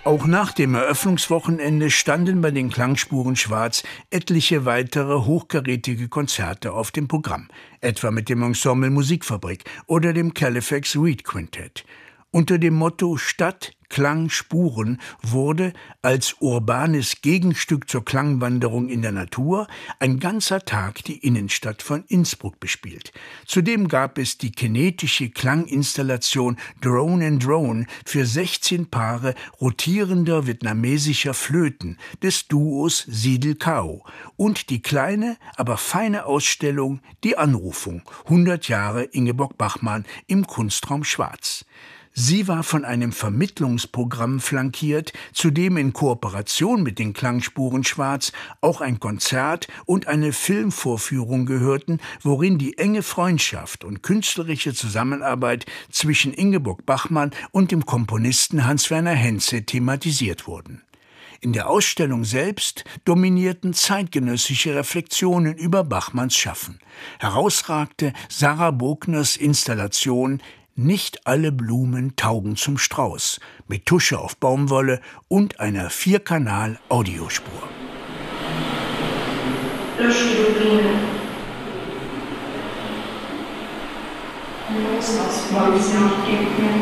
Auch nach dem Eröffnungswochenende standen bei den Klangspuren Schwarz etliche weitere hochkarätige Konzerte auf dem Programm, etwa mit dem Ensemble Musikfabrik oder dem Califax Reed Quintett. Unter dem Motto Stadt, Klang, Spuren wurde als urbanes Gegenstück zur Klangwanderung in der Natur ein ganzer Tag die Innenstadt von Innsbruck bespielt. Zudem gab es die kinetische Klanginstallation Drone and Drone für 16 Paare rotierender vietnamesischer Flöten des Duos Siedel Kao und die kleine, aber feine Ausstellung Die Anrufung, 100 Jahre Ingeborg Bachmann im Kunstraum Schwarz. Sie war von einem Vermittlungsprogramm flankiert, zu dem in Kooperation mit den Klangspuren Schwarz auch ein Konzert und eine Filmvorführung gehörten, worin die enge Freundschaft und künstlerische Zusammenarbeit zwischen Ingeborg Bachmann und dem Komponisten Hans-Werner Henze thematisiert wurden. In der Ausstellung selbst dominierten zeitgenössische Reflexionen über Bachmanns Schaffen. Herausragte Sarah Bogners Installation Nicht alle Blumen taugen zum Strauß mit Tusche auf Baumwolle und einer 4-Kanal-Audiospur. Lösche die Blumen. Los aus Wolfsnacht gibt mir